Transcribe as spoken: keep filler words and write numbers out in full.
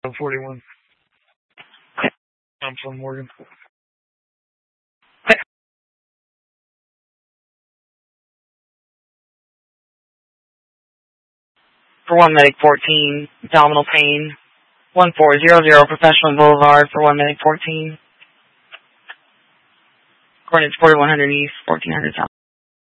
I'm forty-one. I'm from Morgan. For one medic fourteen, abdominal pain. one four zero zero Professional Boulevard for one medic fourteen. Coordinates forty-one hundred East, fourteen hundred South.